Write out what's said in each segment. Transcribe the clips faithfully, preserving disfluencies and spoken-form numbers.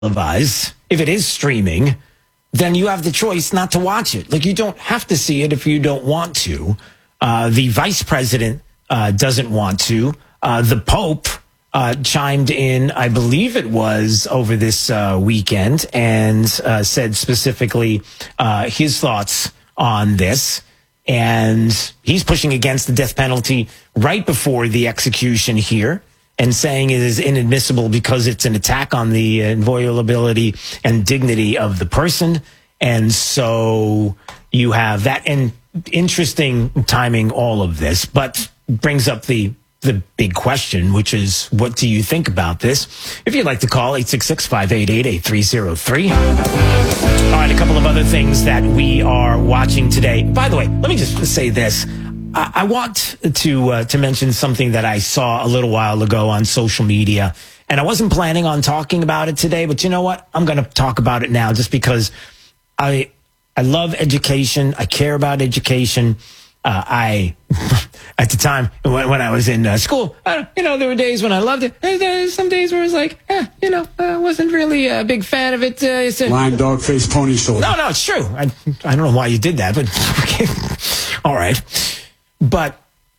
televised, if it is streaming, then you have the choice not to watch it. Like, you don't have to see it if you don't want to. Uh, the vice president uh, doesn't want to. Uh, the Pope uh, chimed in, I believe it was over this uh, weekend, and uh, said specifically uh, his thoughts on this. And he's pushing against the death penalty right before the execution here, and saying it is inadmissible because it's an attack on the inviolability and dignity of the person. And so you have that, and interesting timing, all of this, but brings up the the big question, which is, what do you think about this? If you'd like to call, eight six six, five eight eight, eight three zero three. All right, a couple of other things that we are watching today. By the way, let me just say this. I, I want to uh, to mention something that I saw a little while ago on social media, and I wasn't planning on talking about it today, but you know what? I'm going to talk about it now just because I I love education. I care about education. Uh, I, at the time when, when I was in uh, school, uh, you know, there were days when I loved it. There, there some days where I was like, eh, you know, I wasn't really a big fan of it. Uh, it's a, Lion, dog, face, pony, shoulder. No, no, it's true. I, I don't know why you did that, but okay. All right. But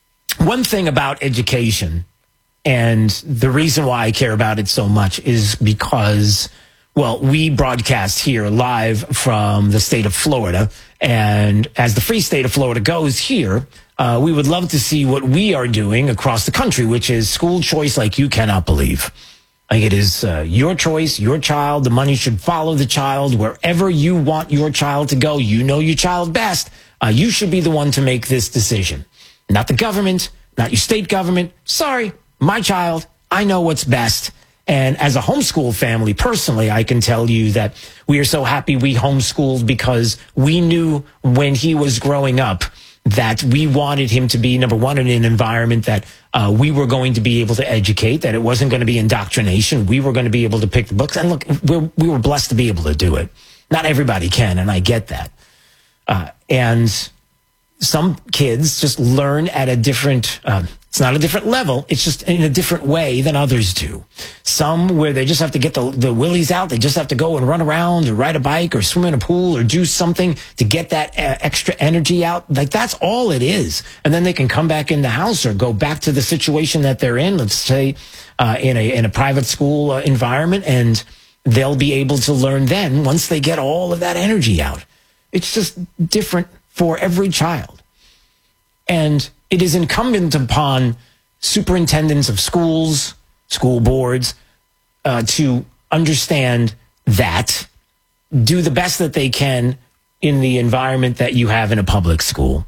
one thing about education, and the reason why I care about it so much, is because, well, we broadcast here live from the state of Florida. And as the free state of Florida goes here, uh, we would love to see what we are doing across the country, which is school choice like you cannot believe. Like, it is uh, your choice, your child. The money should follow the child. Wherever you want your child to go, you know your child best. Uh, you should be the one to make this decision. Not the government, not your state government. Sorry, my child. I know what's best. And as a homeschool family, personally, I can tell you that we are so happy we homeschooled, because we knew when he was growing up that we wanted him to be, number one, in an environment that uh, we were going to be able to educate, that it wasn't going to be indoctrination. We were going to be able to pick the books. And look, we're, we were blessed to be able to do it. Not everybody can, and I get that. Uh, and some kids just learn at a different, uh, it's not a different level, it's just in a different way than others do. Some where they just have to get the, the willies out, they just have to go and run around or ride a bike or swim in a pool or do something to get that uh, extra energy out. Like, that's all it is. And then they can come back in the house or go back to the situation that they're in, let's say uh, in a in a private school uh, environment, and they'll be able to learn then once they get all of that energy out. It's just different for every child. And it is incumbent upon superintendents of schools, school boards, uh, to understand that, do the best that they can in the environment that you have in a public school,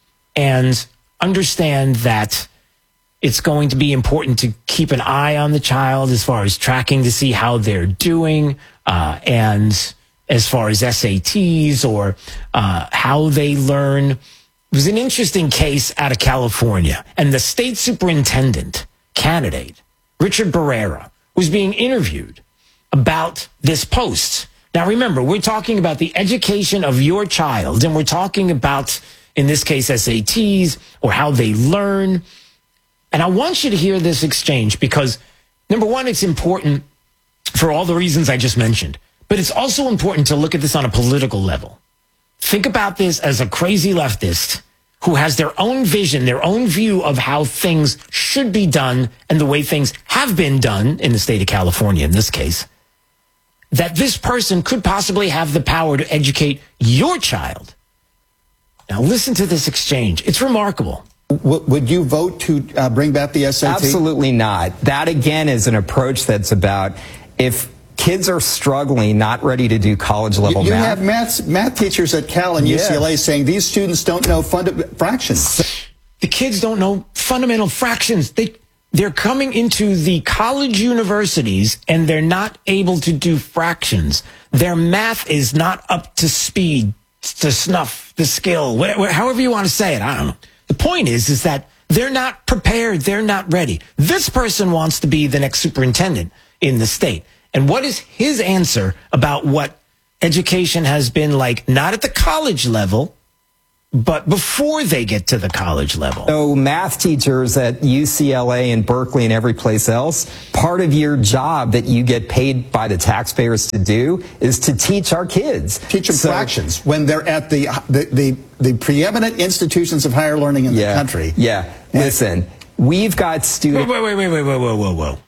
and understand that it's going to be important to keep an eye on the child as far as tracking to see how they're doing, uh, and as far as S A Ts or uh, how they learn. It was an interesting case out of California, and the state superintendent candidate, Richard Barrera, was being interviewed about this post. Now, remember, we're talking about the education of your child, and we're talking about, in this case, S A Ts or how they learn. And I want you to hear this exchange because, number one, it's important for all the reasons I just mentioned, but it's also important to look at this on a political level. Think about this as a crazy leftist who has their own vision, their own view of how things should be done and the way things have been done in the state of California, in this case, that this person could possibly have the power to educate your child. Now, listen to this exchange. It's remarkable. Would you vote to uh, bring back the S A T? Absolutely not. That, again, is an approach that's about, if kids are struggling, not ready to do college level you, you math. You have math, math teachers at Cal and yes. U C L A saying these students don't know funda fractions. The kids don't know fundamental fractions. They, they're coming into the college universities and they're not able to do fractions. Their math is not up to speed, to snuff, the skill, whatever, however you want to say it. I don't know. The point is, is that they're not prepared. They're not ready. This person wants to be the next superintendent in the state. And what is his answer about what education has been like, not at the college level, but before they get to the college level. So math teachers at U C L A and Berkeley and every place else, part of your job that you get paid by the taxpayers to do is to teach our kids. Teach them so, fractions when they're at the, the, the, the preeminent institutions of higher learning in yeah, the country. Yeah, listen, we've got students... Wait, wait, wait, wait, wait, whoa, whoa, whoa.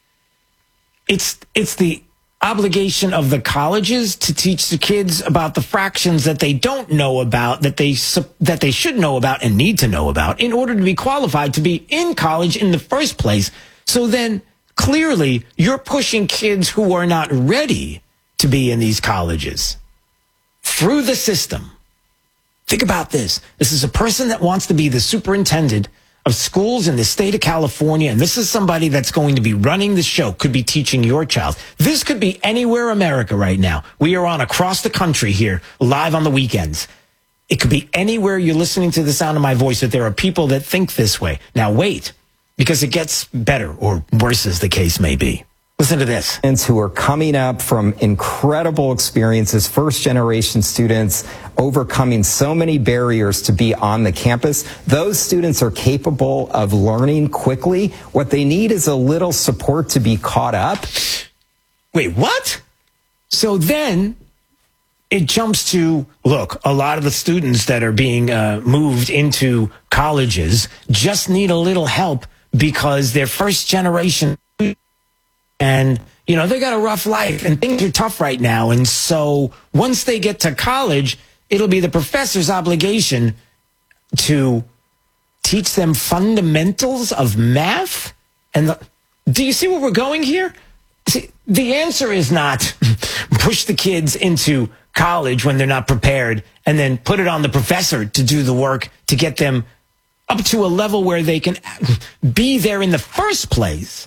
It's, it's the obligation of the colleges to teach the kids about the fractions that they don't know about, that they that they should know about and need to know about in order to be qualified to be in college in the first place. So then clearly you're pushing kids who are not ready to be in these colleges through the system. Think about this. This is a person that wants to be the superintendent of schools in the state of California, and this is somebody that's going to be running the show, could be teaching your child. This could be anywhere America right now. We are on across the country here, live on the weekends. It could be anywhere you're listening to the sound of my voice that there are people that think this way. Now wait, because it gets better or worse as the case may be. Listen to this. Students who are coming up from incredible experiences, first-generation students, overcoming so many barriers to be on the campus. Those students are capable of learning quickly. What they need is a little support to be caught up. Wait, what? So then it jumps to, look, a lot of the students that are being uh, moved into colleges just need a little help because they're first-generation. And, you know, they got a rough life and things are tough right now. And so once they get to college, it'll be the professor's obligation to teach them fundamentals of math. And the, do you see where we're going here? See, the answer is not push the kids into college when they're not prepared and then put it on the professor to do the work to get them up to a level where they can be there in the first place.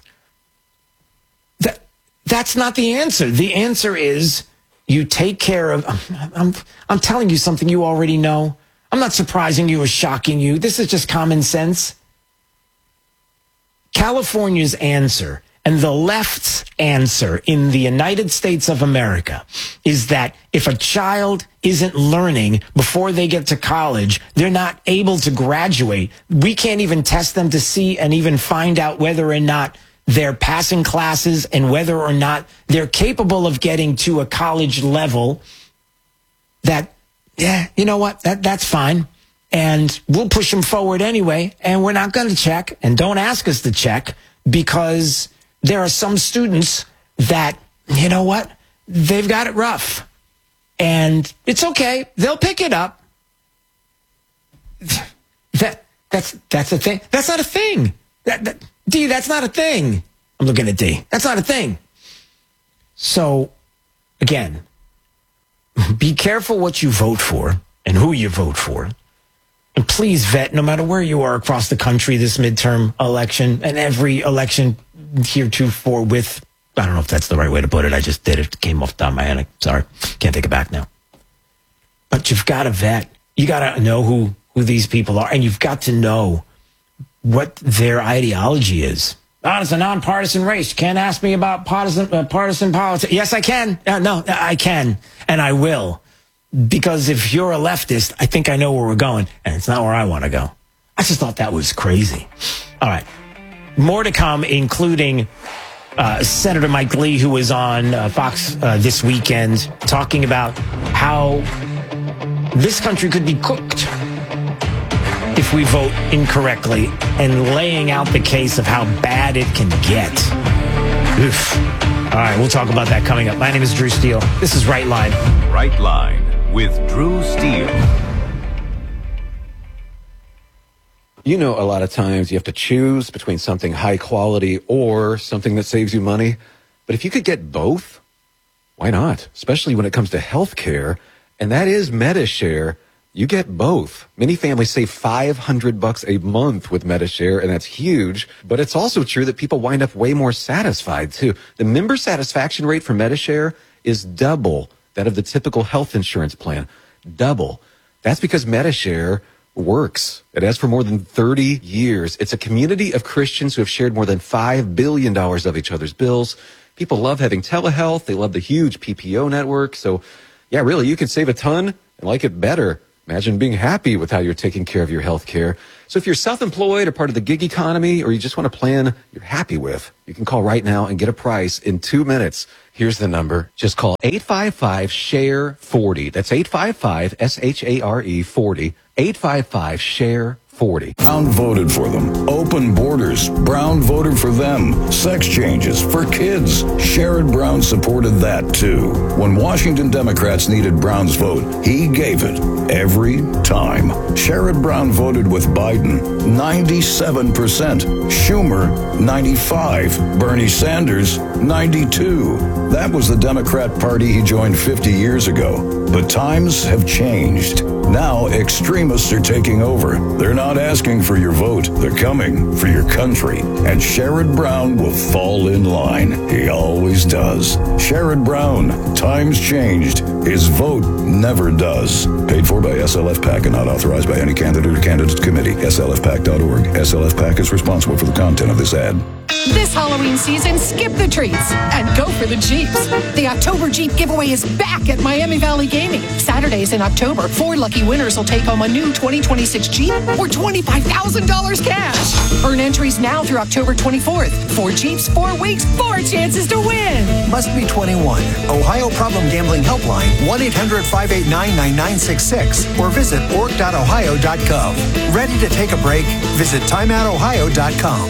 That, that's not the answer. The answer is you take care of, I'm, I'm, I'm telling you something you already know. I'm not surprising you or shocking you. This is just common sense. California's answer and the left's answer in the United States of America is that if a child isn't learning before they get to college, they're not able to graduate. We can't even test them to see and even find out whether or not they're passing classes and whether or not they're capable of getting to a college level that, yeah, you know what, that that's fine. And we'll push them forward anyway. And we're not going to check, and don't ask us to check, because there are some students that, you know what, they've got it rough. And it's okay. They'll pick it up. That that's that's a thing. That's not a thing. That, that D, that's not a thing. I'm looking at D. That's not a thing. So, again, be careful what you vote for and who you vote for. And please vet, no matter where you are across the country, this midterm election and every election heretofore with, I don't know if that's the right way to put it. I just did it. It came off the top of my head. I'm sorry. Can't take it back now. But you've got to vet. You got to know who, who these people are. And you've got to know what their ideology is. Oh, it's a nonpartisan race. You can't ask me about partisan, uh, partisan politics. Yes, I can. Uh, no, I can. And I will. Because if you're a leftist, I think I know where we're going. And it's not where I want to go. I just thought that was crazy. All right. More to come, including uh, Senator Mike Lee, who was on uh, Fox uh, this weekend, talking about how this country could be cooked if we vote incorrectly, and laying out the case of how bad it can get. Oof. All right, we'll talk about that coming up. My name is Drew Steele. This is Right Line. Right Line with Drew Steele. You know, a lot of times you have to choose between something high quality or something that saves you money. But if you could get both, why not? Especially when it comes to health care, and that is MediShare. You get both. Many families save five hundred bucks a month with MediShare, and that's huge. But it's also true that people wind up way more satisfied, too. The member satisfaction rate for MediShare is double that of the typical health insurance plan. Double. That's because MediShare works. It has for more than thirty years. It's a community of Christians who have shared more than five billion dollars of each other's bills. People love having telehealth. They love the huge P P O network. So, yeah, really, you can save a ton and like it better. Imagine being happy with how you're taking care of your health care. So if you're self-employed or part of the gig economy, or you just want a plan you're happy with, you can call right now and get a price in two minutes. Here's the number. Just call eight five five, S H A R E, forty. That's eight five five, S H A R E, forty. eight five five, S H A R E, forty. Brown voted for them. Open borders. Brown voted for them. Sex changes for kids. Sherrod Brown supported that too. When Washington Democrats needed Brown's vote, he gave it every time. Sherrod Brown voted with Biden, ninety-seven percent. Schumer, ninety-five. Bernie Sanders, ninety-two. That was the Democrat Party he joined fifty years ago. But times have changed. Now extremists are taking over. They're not asking for your vote. They're coming for your country. And Sherrod Brown will fall in line. He always does. Sherrod Brown, times changed. His vote never does. Paid for by S L F PAC and not authorized by any candidate or candidate committee. S L F PAC dot org. S L F PAC is responsible for the content of this ad. This Halloween season, skip the treats and go for the Jeeps. The October Jeep giveaway is back at Miami Valley Gaming. Saturdays in October, four lucky winners will take home a new twenty twenty-six Jeep or twenty-five thousand dollars cash. Earn entries now through October twenty-fourth. Four Jeeps, four weeks, four chances to win. Must be twenty-one. Ohio Problem Gambling Helpline, one eight hundred, five eight nine, nine nine six six, or visit org dot ohio dot gov. Ready to take a break? Visit time out ohio dot com.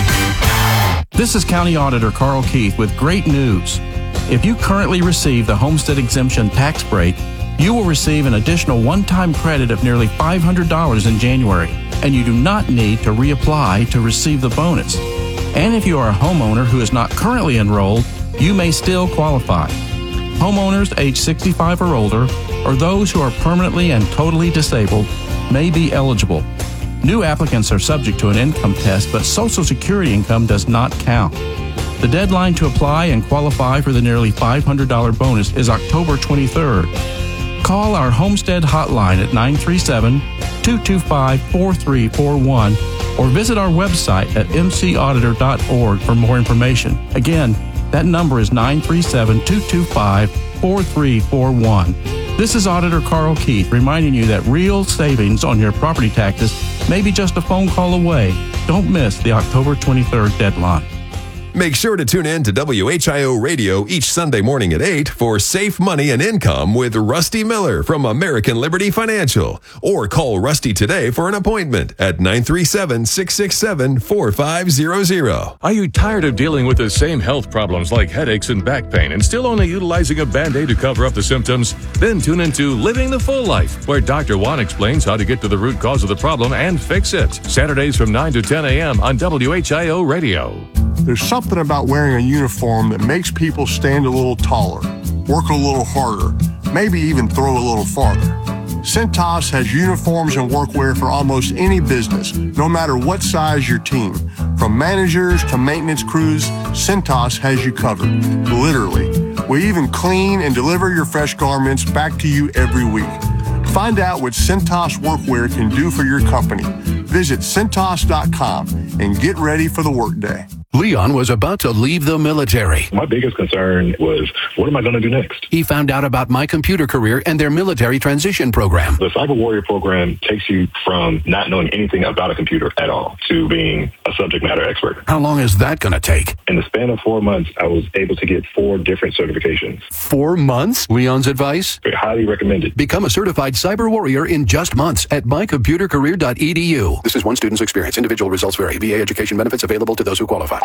This is County Auditor Carl Keith with great news. If you currently receive the Homestead Exemption tax break, you will receive an additional one-time credit of nearly five hundred dollars in January, and you do not need to reapply to receive the bonus. And if you are a homeowner who is not currently enrolled, you may still qualify. Homeowners age sixty-five or older, or those who are permanently and totally disabled, may be eligible. New applicants are subject to an income test, but Social Security income does not count. The deadline to apply and qualify for the nearly five hundred dollars bonus is October twenty-third. Call our Homestead hotline at nine three seven, two two five, four three four one or visit our website at m c auditor dot org for more information. Again, that number is nine three seven, two two five, four three four one. This is Auditor Carl Keith reminding you that real savings on your property taxes may be just a phone call away. Don't miss the October twenty-third deadline. Make sure to tune in to W H I O Radio each Sunday morning at eight for Safe Money and Income with Rusty Miller from American Liberty Financial. Or call Rusty today for an appointment at nine three seven, six six seven, four five zero zero. Are you tired of dealing with the same health problems like headaches and back pain and still only utilizing a Band-Aid to cover up the symptoms? Then tune into Living the Full Life, where Doctor Juan explains how to get to the root cause of the problem and fix it. Saturdays from nine to ten a.m. on W H I O Radio. There's something about wearing a uniform that makes people stand a little taller, work a little harder, maybe even throw a little farther. Cintas has uniforms and workwear for almost any business, no matter what size your team. From managers to maintenance crews, Cintas has you covered, literally. We even clean and deliver your fresh garments back to you every week. Find out what Cintas Workwear can do for your company. Visit Cintas dot com and get ready for the workday. Leon was about to leave the military. My biggest concern was, what am I going to do next? He found out about My Computer Career and their military transition program. The Cyber Warrior program takes you from not knowing anything about a computer at all to being a subject matter expert. How long is that going to take? In the span of four months, I was able to get four different certifications. Four months? Leon's advice? I highly recommend it. Become a certified Cyber Warrior in just months at my computer career dot e d u. This is one student's experience. Individual results vary. V A education benefits available to those who qualify.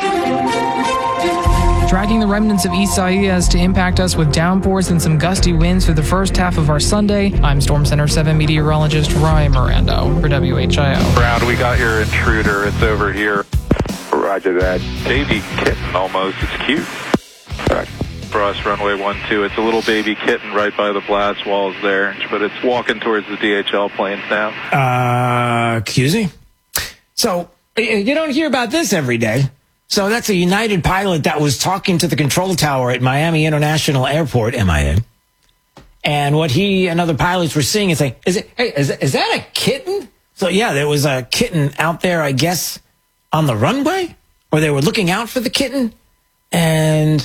Dragging the remnants of Isaias to impact us with downpours and some gusty winds for the first half of our Sunday. I'm Storm Center seven meteorologist Ryan Mirando for W H I O. Brown, we got your intruder. It's over here. Roger that. Baby kitten almost. It's cute. Roger. For us, runway one two. It's a little baby kitten right by the blast walls there, but it's walking towards the D H L planes now. Uh, excuse me? So, you don't hear about this every day. So that's a United pilot that was talking to the control tower at Miami International Airport, M I A. And what he and other pilots were seeing is like, is it, hey, is, is that a kitten? So yeah, there was a kitten out there, I guess, on the runway, or they were looking out for the kitten, and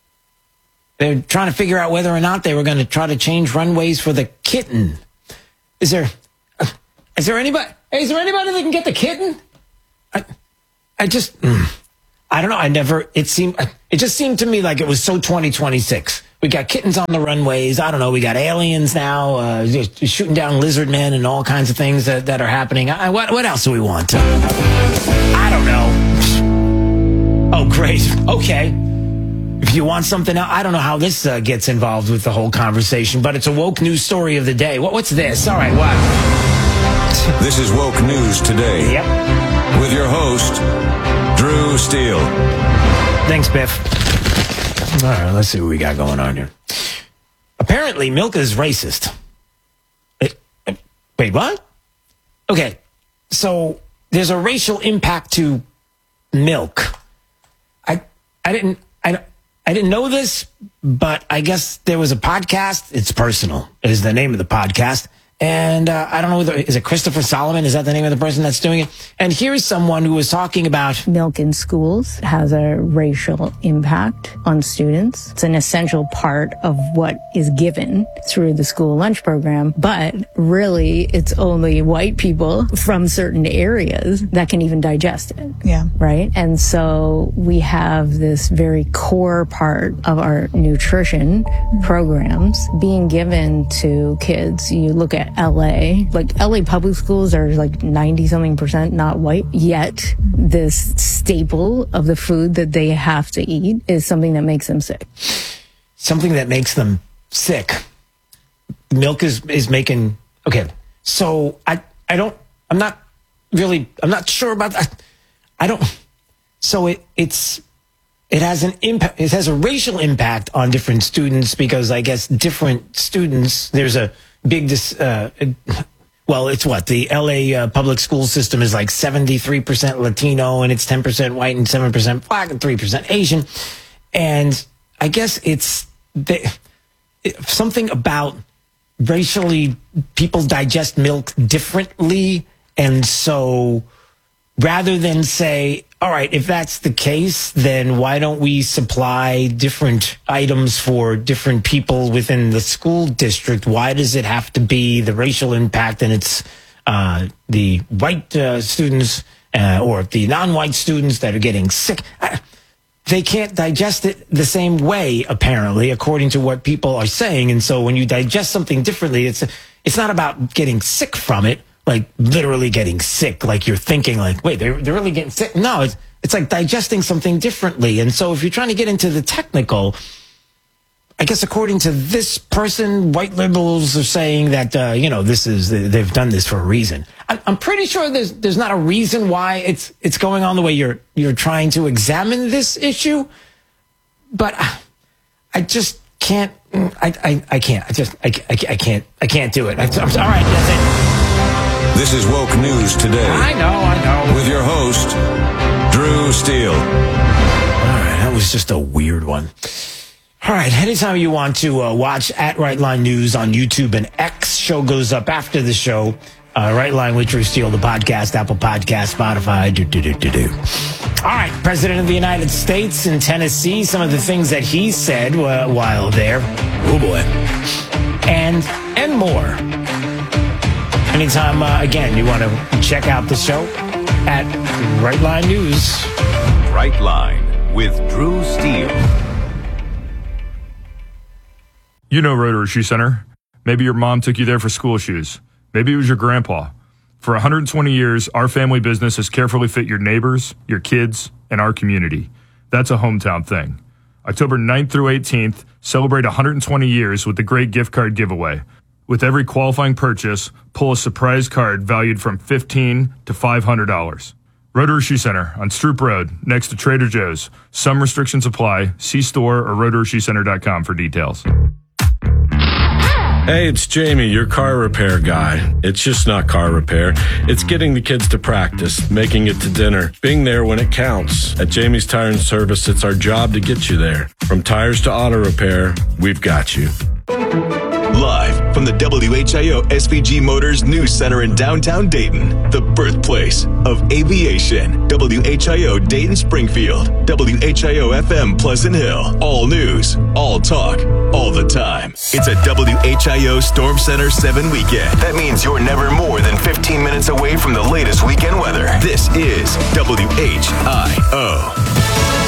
they're trying to figure out whether or not they were going to try to change runways for the kitten. is there, is there anybody, is there anybody that can get the kitten? I, I just, I don't know. I never, it seemed, it just seemed to me like it was so twenty twenty-six. We got kittens on the runways. I don't know. We got aliens now, uh, just shooting down lizard men and all kinds of things that, that are happening. I, what, what else do we want? I don't know. Oh, great. Okay. If you want something else, I don't know how this uh, gets involved with the whole conversation, but it's a woke news story of the day. What, what's this? All right, what? This is Woke News Today. Yep. With your host, Drew Steele. Thanks, Biff. All right, let's see what we got going on here. Apparently, milk is racist. It, it, wait, what? Okay, so there's a racial impact to milk. I I didn't I I didn't know this, but I guess there was a podcast. It's Personal is the name of the podcast. And uh, I don't know, whether, is it Christopher Solomon? Is that the name of the person that's doing it? And here's someone who was talking about milk in schools has a racial impact on students. It's an essential part of what is given through the school lunch program. But really, it's only white people from certain areas that can even digest it. Yeah. Right? And so we have this very core part of our nutrition mm-hmm. programs being given to kids. You look at L A, like L A public schools are like ninety something percent not white, yet this staple of the food that they have to eat is something that makes them sick. Something that makes them sick. Milk is, is making, okay. So I, I don't, I'm not really, I'm not sure about that. I don't, so it, it's, it has an impact, it has a racial impact on different students because I guess different students, there's a, big, uh, well, it's what? The L A uh, public school system is like seventy-three percent Latino and it's ten percent white and seven percent black and three percent Asian. And I guess it's the, it, something about racially people digest milk differently. And so rather than say, all right, if that's the case, then why don't we supply different items for different people within the school district? Why does it have to be the racial impact and it's uh, the white uh, students uh, or the non-white students that are getting sick? I, they can't digest it the same way, apparently, according to what people are saying. And so when you digest something differently, it's it's not about getting sick from it. Like literally getting sick, like you're thinking like, wait, they're, they're really getting sick. No, it's, it's like digesting something differently. And so if you're trying to get into the technical, I guess according to this person, white liberals are saying that, uh, you know, this is, they've done this for a reason. I'm, I'm pretty sure there's, there's not a reason why it's, it's going on the way you're, you're trying to examine this issue. But I, I just can't, I, I, I can't, I just, I, I, I can't, I can't do it. I, I'm sorry. All right, that's it. This is Woke News Today. I know, I know. With your host, Drew Steele. All right, that was just a weird one. All right, anytime you want to uh, watch at Right Line News on YouTube and X, show goes up after the show. Uh, Right Line with Drew Steele, the podcast, Apple Podcast, Spotify, do, do, do, do, do. All right, President of the United States in Tennessee, some of the things that he said uh, while there. Oh, boy. And, and more. Anytime, uh, again, you want to check out the show at Right Line News. Right Line with Drew Steele. You know Rotary Shoe Center. Maybe your mom took you there for school shoes. Maybe it was your grandpa. For one hundred twenty years, our family business has carefully fit your neighbors, your kids, and our community. That's a hometown thing. October ninth through eighteenth, celebrate one hundred twenty years with the Great Gift Card Giveaway. With every qualifying purchase, pull a surprise card valued from fifteen dollars to five hundred dollars. Rotary Shoe Center on Stroop Road, next to Trader Joe's. Some restrictions apply. See store or rotary shoe center dot com for details. Hey, it's Jamie, your car repair guy. It's just not car repair. It's getting the kids to practice, making it to dinner, being there when it counts. At Jamie's Tire and Service, it's our job to get you there. From tires to auto repair, we've got you. Live from the W H I O S V G Motors News Center in downtown Dayton, the birthplace of aviation. W H I O Dayton Springfield, W H I O F M Pleasant Hill. All news, all talk, all the time. time. It's a W H I O Storm Center seven weekend. That means you're never more than fifteen minutes away from the latest weekend weather. This is W H I O.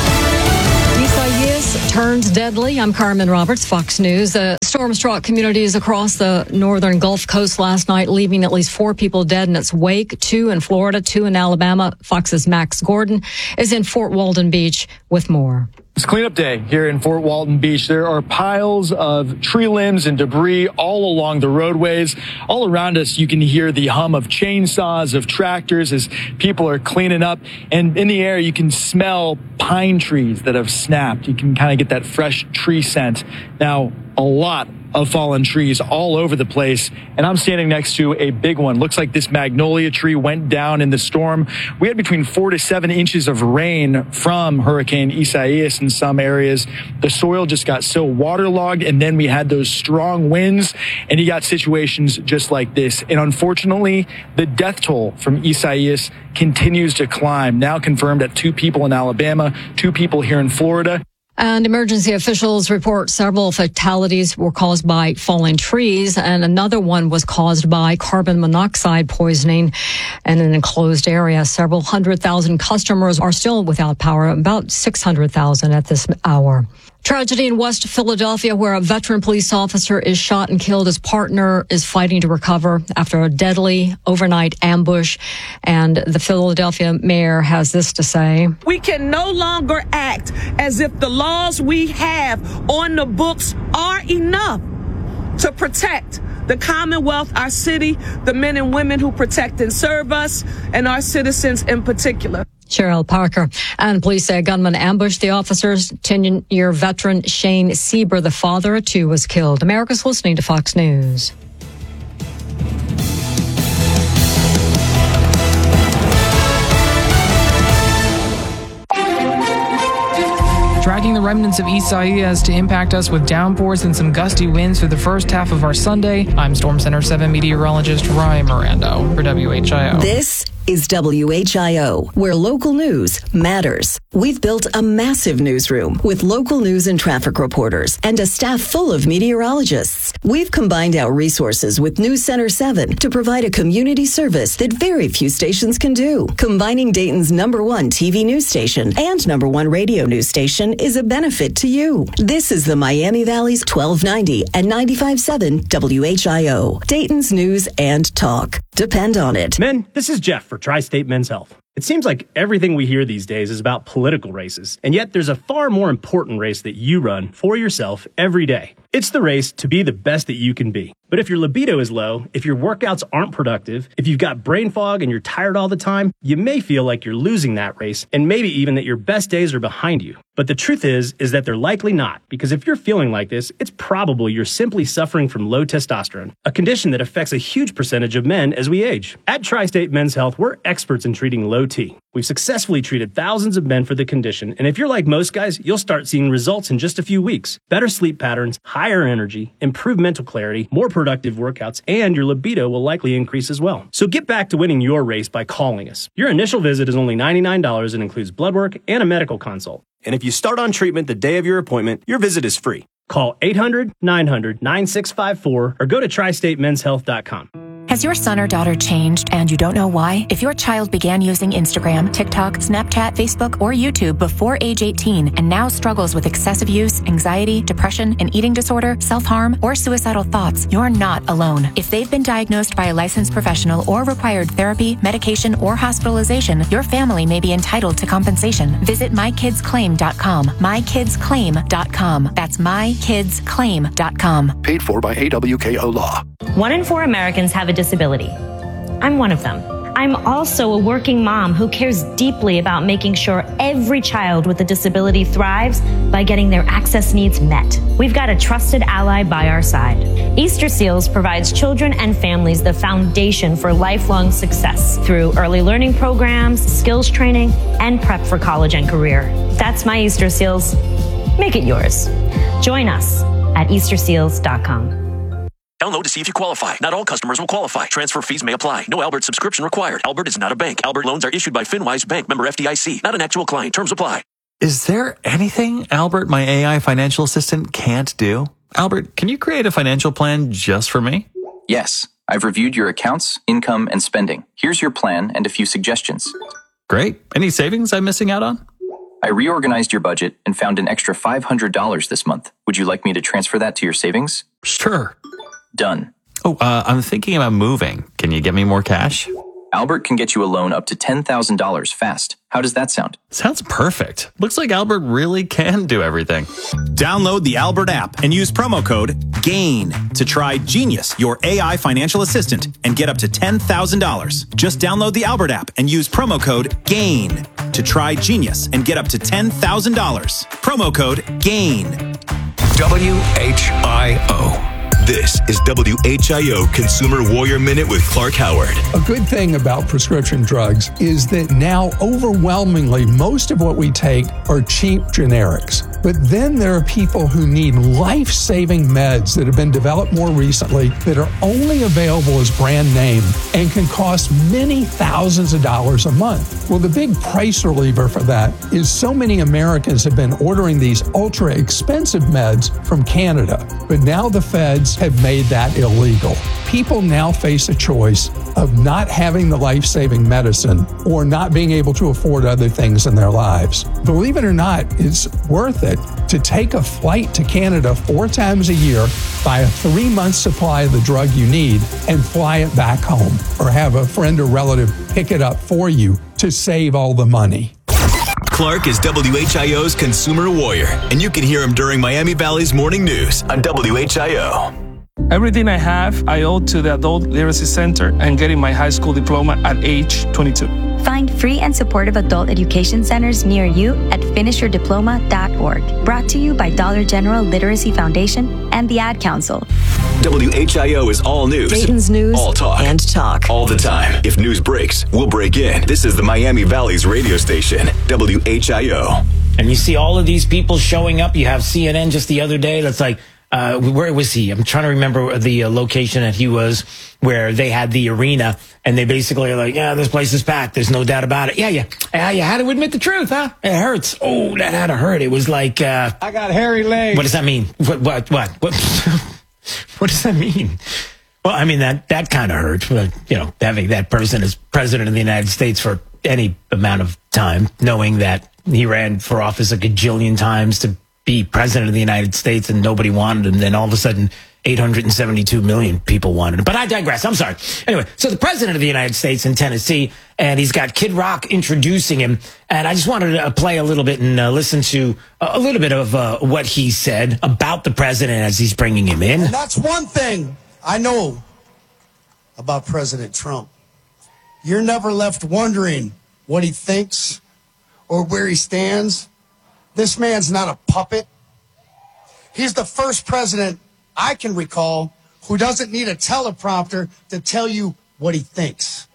Isaias turns deadly. I'm Carmen Roberts, Fox News. Uh, storm struck communities across the northern Gulf Coast last night, leaving at least four people dead in its wake, two in Florida, two in Alabama. Fox's Max Gordon is in Fort Walton Beach with more. It's cleanup day here in Fort Walton Beach. There are piles of tree limbs and debris all along the roadways. All around us, you can hear the hum of chainsaws, of tractors as people are cleaning up. And in the air, you can smell pine trees that have snapped. You can kind of get that fresh tree scent. Now, a lot of fallen trees all over the place, and I'm standing next to a big one. Looks like this magnolia tree went down in the storm. We had between four to seven inches of rain from Hurricane Isaias in some areas. The soil just got so waterlogged, and then we had those strong winds, and you got situations just like this. And unfortunately, the death toll from Isaias continues to climb, now confirmed at two people in Alabama, two people here in Florida. And emergency officials report several fatalities were caused by falling trees, and another one was caused by carbon monoxide poisoning in an enclosed area. Several hundred thousand customers are still without power, about six hundred thousand at this hour. Tragedy in West Philadelphia, where a veteran police officer is shot and killed. His partner is fighting to recover after a deadly overnight ambush. And the Philadelphia mayor has this to say. We can no longer act as if the laws we have on the books are enough to protect the Commonwealth, our city, the men and women who protect and serve us, and our citizens in particular. Cheryl Parker. And police say a gunman ambushed the officers. ten-year veteran Shane Sieber, the father of two, was killed. America's listening to Fox News. Dragging the remnants of Isaias to impact us with downpours and some gusty winds for the first half of our Sunday. I'm Storm Center seven meteorologist Ryan Mirando for W H I O. This is W H I O, where local news matters. We've built a massive newsroom with local news and traffic reporters and a staff full of meteorologists. We've combined our resources with News Center seven to provide a community service that very few stations can do. Combining Dayton's number one T V news station and number one radio news station is a benefit to you. This is the Miami Valley's twelve ninety and ninety-five point seven W H I O, Dayton's news and talk. Depend on it. Men, this is Jeff for Tri-State Men's Health. It seems like everything we hear these days is about political races, and yet there's a far more important race that you run for yourself every day. It's the race to be the best that you can be. But if your libido is low, if your workouts aren't productive, if you've got brain fog and you're tired all the time, you may feel like you're losing that race, and maybe even that your best days are behind you. But the truth is, is that they're likely not, because if you're feeling like this, it's probably you're simply suffering from low testosterone, a condition that affects a huge percentage of men as we age. At Tri-State Men's Health, we're experts in treating low T. We've successfully treated thousands of men for the condition, and if you're like most guys, you'll start seeing results in just a few weeks. Better sleep patterns, higher energy, improved mental clarity, more productive workouts, and your libido will likely increase as well. So get back to winning your race by calling us. Your initial visit is only ninety-nine dollars and includes blood work and a medical consult. And if you start on treatment the day of your appointment, your visit is free. Call eight hundred, nine hundred, nine six five four or go to tri state men's health dot com. Has your son or daughter changed and you don't know why? If your child began using Instagram, TikTok, Snapchat, Facebook, or YouTube before age eighteen and now struggles with excessive use, anxiety, depression, an eating disorder, self-harm, or suicidal thoughts, you're not alone. If they've been diagnosed by a licensed professional or required therapy, medication, or hospitalization, your family may be entitled to compensation. Visit my kids claim dot com. my kids claim dot com. That's my kids claim dot com. Paid for by A W K O Law. One in four Americans have a disability. I'm one of them. I'm also a working mom who cares deeply about making sure every child with a disability thrives by getting their access needs met. We've got a trusted ally by our side. Easter Seals provides children and families the foundation for lifelong success through early learning programs, skills training, and prep for college and career. That's my Easter Seals. Make it yours. Join us at easter seals dot com. Download to see if you qualify. Not all customers will qualify. Transfer fees may apply. No Albert subscription required. Albert is not a bank. Albert loans are issued by FinWise Bank, member F D I C. Not an actual client. Terms apply. Is there anything Albert, my A I financial assistant, can't do? Albert, can you create a financial plan just for me? Yes. I've reviewed your accounts, income, and spending. Here's your plan and a few suggestions. Great. Any savings I'm missing out on? I reorganized your budget and found an extra five hundred dollars this month. Would you like me to transfer that to your savings? Sure. Done. Oh, uh, I'm thinking about moving. Can you get me more cash? Albert can get you a loan up to ten thousand dollars fast. How does that sound? Sounds perfect. Looks like Albert really can do everything. Download the Albert app and use promo code GAIN to try Genius, your A I financial assistant, and get up to ten thousand dollars. Just download the Albert app and use promo code GAIN to try Genius and get up to ten thousand dollars. Promo code GAIN. W H I O. This is W H I O Consumer Warrior Minute with Clark Howard. A good thing about prescription drugs is that now overwhelmingly most of what we take are cheap generics. But then there are people who need life-saving meds that have been developed more recently that are only available as brand name and can cost many thousands of dollars a month. Well, the big price reliever for that is so many Americans have been ordering these ultra-expensive meds from Canada. But now the feds have made that illegal. People now face a choice of not having the life-saving medicine or not being able to afford other things in their lives. Believe it or not, it's worth it to take a flight to Canada four times a year, buy a three-month supply of the drug you need, and fly it back home, or have a friend or relative pick it up for you to save all the money. Clark is W H I O's Consumer Warrior, and you can hear him during Miami Valley's Morning News on W H I O. Everything I have, I owe to the Adult Literacy Center and getting my high school diploma at age twenty-two. Find free and supportive adult education centers near you at finish your diploma dot org. Brought to you by Dollar General Literacy Foundation and the Ad Council. W H I O is all news. Dayton's news all talk. and talk. All the time. If news breaks, we'll break in. This is the Miami Valley's radio station, W H I O. And you see all of these people showing up. You have C N N just the other day that's like, Uh, where was he? I'm trying to remember the uh, location that he was, where they had the arena, and they basically are like, yeah, this place is packed. There's no doubt about it. Yeah, yeah. Yeah, you had to admit the truth, huh? It hurts. Oh, that had to hurt. It was like, uh, I got hairy legs. What does that mean? What, what, what, what, what does that mean? Well, I mean, that, that kind of hurt. But, you know, having that person as president of the United States for any amount of time, knowing that he ran for office a gajillion times to be president of the United States and nobody wanted him. Then all of a sudden, eight hundred seventy-two million people wanted him. But I digress. I'm sorry. Anyway, so the president of the United States in Tennessee, and he's got Kid Rock introducing him. And I just wanted to play a little bit and uh, listen to a little bit of uh, what he said about the president as he's bringing him in. And that's one thing I know about President Trump. You're never left wondering what he thinks or where he stands. This man's not a puppet. He's the first president I can recall who doesn't need a teleprompter to tell you what he thinks.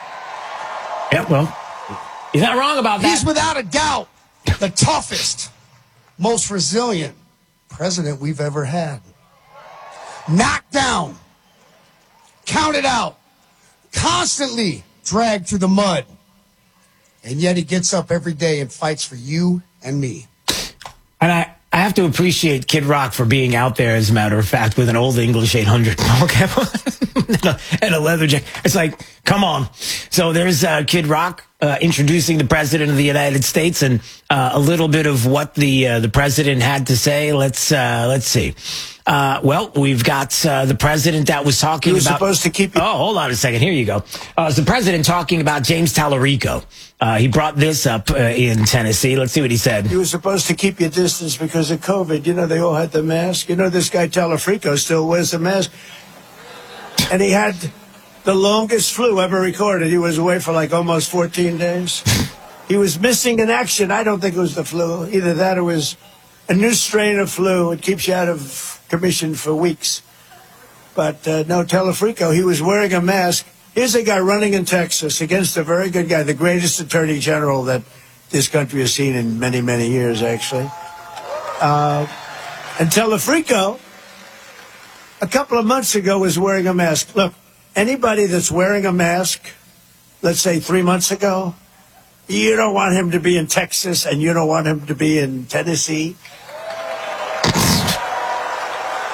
Yeah, well, he's not wrong about that. He's without a doubt the toughest, most resilient president we've ever had. Knocked down, counted out, constantly dragged through the mud. And yet he gets up every day and fights for you and me. And I, I have to appreciate Kid Rock for being out there, as a matter of fact, with an old English eight hundred and, a, and a leather jacket. It's like, come on. So there's uh, Kid Rock uh, introducing the president of the United States, and uh, a little bit of what the uh, the president had to say. Let's uh, let's see. Uh, well, we've got uh, the president that was talking he was about. supposed to keep. Oh, hold on a second. Here you go. Uh, it's the president talking about James Tallarico. Uh, he brought this up uh, in Tennessee. Let's see what he said. He was supposed to keep your distance because of COVID. You know, they all had the mask. You know, this guy Tallarico still wears the mask. And he had the longest flu ever recorded. He was away for like almost fourteen days. He was missing in action. I don't think it was the flu. Either that or it was a new strain of flu. It keeps you out of commission for weeks. But uh, no, Tallarico, he was wearing a mask. Here's a guy running in Texas against a very good guy, the greatest attorney general that this country has seen in many, many years, actually. Uh, and Tallarico, a couple of months ago, was wearing a mask. Look, anybody that's wearing a mask, let's say three months ago, you don't want him to be in Texas and you don't want him to be in Tennessee.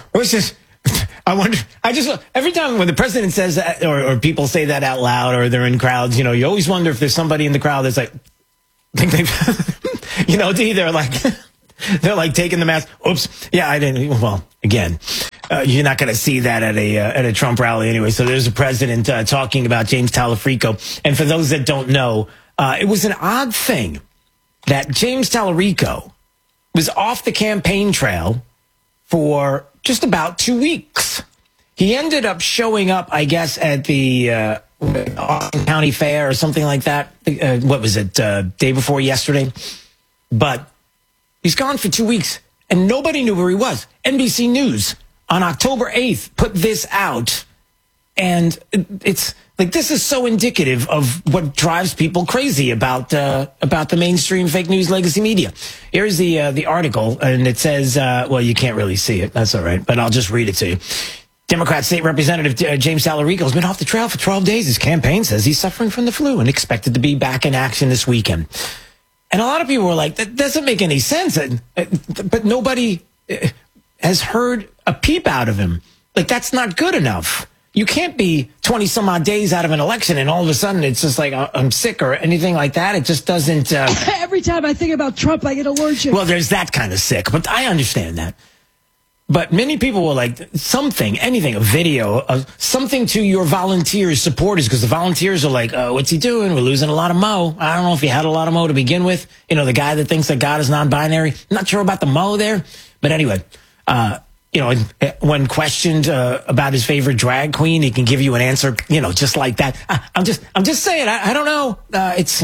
It was just, I wonder, I just, every time when the president says that, or, or people say that out loud, or they're in crowds, you know, you always wonder if there's somebody in the crowd that's like, think they, you know, they're like, they're like taking the mask. Oops. Yeah, I didn't. Well, again, uh, you're not going to see that at a, uh, at a Trump rally anyway. So there's a president uh, talking about James Talarico. And for those that don't know, uh, it was an odd thing that James Talarico was off the campaign trail for just about two weeks. He ended up showing up, I guess, at the uh, Austin County Fair or something like that. Uh, what was it, uh, day before yesterday? But he's gone for two weeks, and nobody knew where he was. N B C News on October eighth put this out, and it's like, this is so indicative of what drives people crazy about uh, about the mainstream fake news legacy media. Here's the uh, the article, and it says, uh, well, you can't really see it. That's all right, but I'll just read it to you. Democrat State Representative uh, James Talarico has been off the trail for twelve days. His campaign says he's suffering from the flu and expected to be back in action this weekend. And a lot of people were like, that doesn't make any sense. But nobody has heard a peep out of him. Like, that's not good enough. You can't be twenty some odd days out of an election and all of a sudden it's just like, I'm sick or anything like that. It just doesn't. Uh... Every time I think about Trump, I get allergic. Well, there's that kind of sick, but I understand that. But many people were like, something, anything, a video, uh, something to your volunteers, supporters, because the volunteers are like, oh, what's he doing? We're losing a lot of Mo. I don't know if he had a lot of Mo to begin with. You know, the guy that thinks that God is non-binary. I'm not sure about the Mo there. But anyway, uh, you know, when questioned uh, about his favorite drag queen, he can give you an answer, you know, just like that. I, I'm just, I'm just saying, I, I don't know. Uh, it's,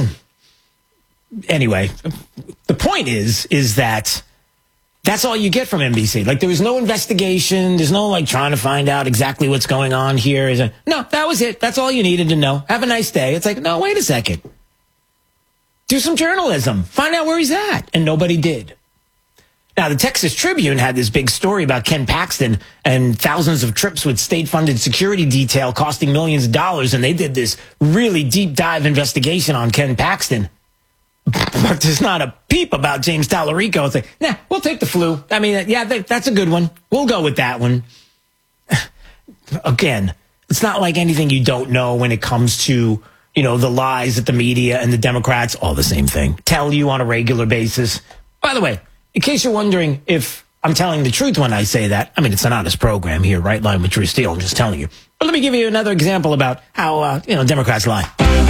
anyway, the point is, is that that's all you get from N B C. Like, there was no investigation. There's no, like, trying to find out exactly what's going on here. Is it? No, that was it. That's all you needed to know. Have a nice day. It's like, no, wait a second. Do some journalism. Find out where he's at. And nobody did. Now, the Texas Tribune had this big story about Ken Paxton and thousands of trips with state-funded security detail costing millions of dollars. And they did this really deep dive investigation on Ken Paxton. But there's not a peep about James Talarico. It's like, nah, we'll take the flu. I mean, yeah, that's a good one. We'll go with that one. Again, it's not like anything you don't know when it comes to, you know, the lies that the media and the Democrats, all the same thing, tell you on a regular basis. By the way, in case you're wondering if I'm telling the truth when I say that, I mean, it's an honest program here, right? Line with Drew Steele. I'm just telling you. But let me give you another example about how, uh, you know, Democrats lie.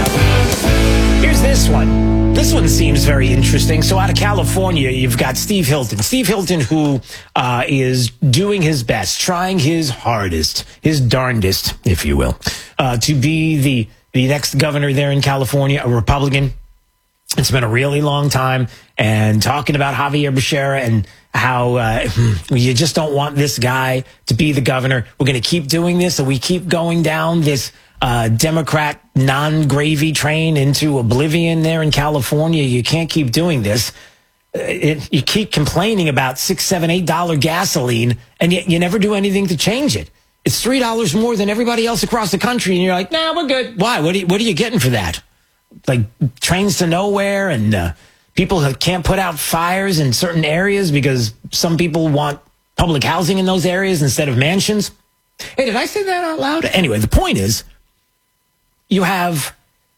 Here's this one. This one seems very interesting. So out of California, you've got Steve Hilton. Steve Hilton, who uh, is doing his best, trying his hardest, his darndest, if you will, uh, to be the, the next governor there in California, a Republican. It's been a really long time. And talking about Javier Becerra and how uh, you just don't want this guy to be the governor. We're going to keep doing this, so we keep going down this Uh, Democrat non-gravy train into oblivion there in California. You can't keep doing this. It, you keep complaining about six, seven, eight dollar gasoline, and yet you never do anything to change it. It's three dollars more than everybody else across the country, and you're like, nah, we're good. Why? What are you, what are you getting for that? Like trains to nowhere, and uh, people can't put out fires in certain areas because some people want public housing in those areas instead of mansions. Hey, did I say that out loud? Anyway, the point is, you have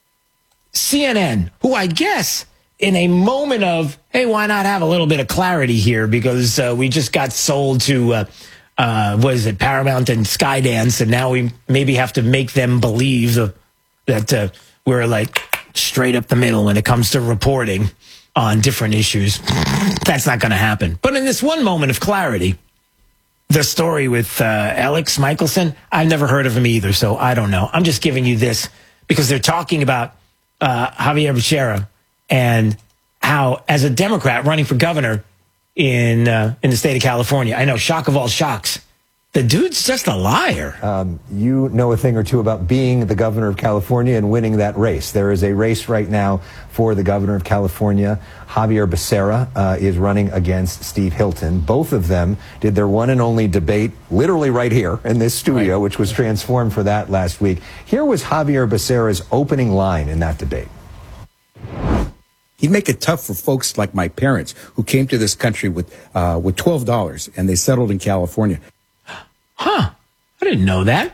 C N N, who I guess in a moment of, hey, why not have a little bit of clarity here? Because uh, we just got sold to, uh, uh, what is it, Paramount and Skydance, and now we maybe have to make them believe uh, that uh, we're like straight up the middle when it comes to reporting on different issues. That's not going to happen. But in this one moment of clarity, the story with uh, Alex Michelson, I've never heard of him either, so I don't know. I'm just giving you this because they're talking about uh, Javier Becerra and how, as a Democrat running for governor in uh, in the state of California, I know, shock of all shocks, the dude's just a liar. Um, you know a thing or two about being the governor of California and winning that race. There is a race right now for the governor of California. Javier Becerra uh, is running against Steve Hilton. Both of them did their one and only debate literally right here in this studio, right, which was transformed for that last week. Here was Javier Becerra's opening line in that debate. He'd make it tough for folks like my parents who came to this country with uh, with twelve dollars and they settled in California. I didn't know that.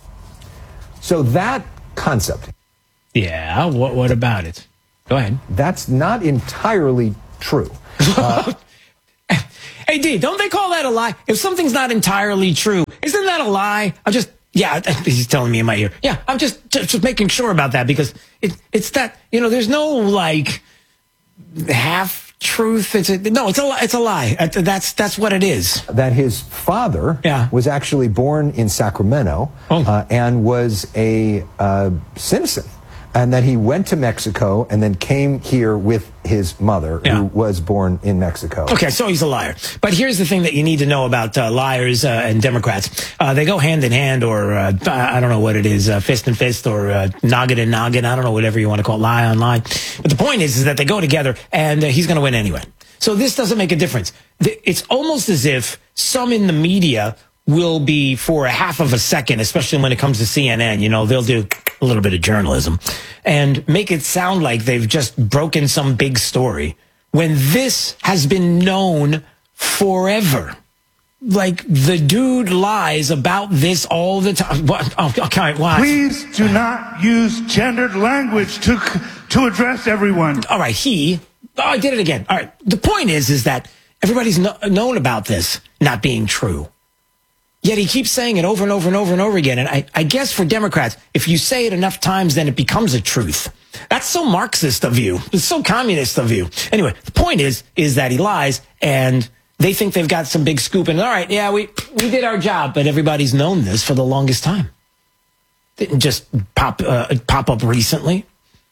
So that concept. Yeah, what what about it? Go ahead. That's not entirely true. Uh, hey, D, don't they call that a lie? If something's not entirely true, isn't that a lie? I'm just, yeah, he's telling me in my ear. Yeah, I'm just just, just making sure about that because it, it's that, you know, there's no, like, half truth. It's a, no, it's a it's a lie. That's that's what it is. That his father yeah. was actually born in Sacramento oh. uh, and was a uh, citizen, and that he went to Mexico and then came here with his mother, yeah. who was born in Mexico. Okay, so he's a liar. But here's the thing that you need to know about uh, liars uh, and Democrats. Uh, they go hand in hand, or uh, I don't know what it is, uh, fist and fist, or uh, noggin and noggin. I don't know, whatever you want to call it, lie on lie. But the point is, is that they go together, and uh, he's going to win anyway. So this doesn't make a difference. It's almost as if some in the media will be, for a half of a second, especially when it comes to C N N, you know, they'll do a little bit of journalism and make it sound like they've just broken some big story when this has been known forever. Like, the dude lies about this all the time. What? Oh, okay, why? Please do not use gendered language to to address everyone. All right, he... Oh, I did it again. All right, the point is, is that everybody's no, known about this not being true. Yet he keeps saying it over and over and over and over again. And I, I guess for Democrats, if you say it enough times, then it becomes a truth. That's so Marxist of you. It's so communist of you. Anyway, the point is, is that he lies and they think they've got some big scoop. And all right, yeah, we, we did our job, but everybody's known this for the longest time. Didn't just pop, uh, pop up recently.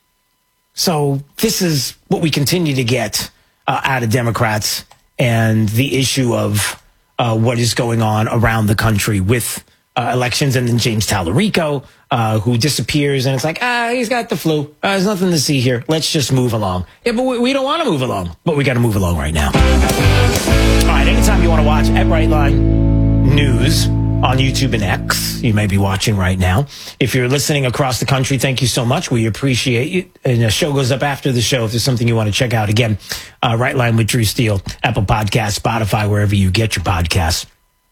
So this is what we continue to get uh, out of Democrats and the issue of Uh, what is going on around the country with uh, elections, and then James Tallarico, uh, who disappears, and it's like, ah, he's got the flu. Uh, there's nothing to see here. Let's just move along. Yeah, but we, we don't want to move along, but we got to move along right now. All right, anytime you want to watch at Brightline News on YouTube and X, you may be watching right now. If you're listening across the country, thank you so much. We appreciate you. And the show goes up after the show if there's something you want to check out. Again, uh, Right Line with Drew Steele, Apple Podcasts, Spotify, wherever you get your podcasts.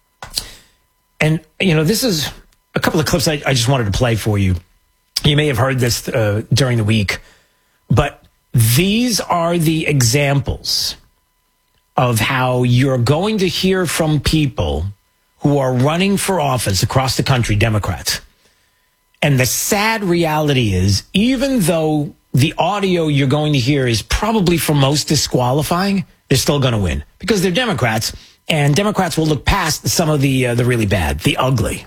And, you know, this is a couple of clips I, I just wanted to play for you. You may have heard this uh, during the week, but these are the examples of how you're going to hear from people who are running for office across the country, Democrats. And the sad reality is, even though the audio you're going to hear is probably for most disqualifying, they're still going to win because they're Democrats, and Democrats will look past some of the uh, the really bad, the ugly.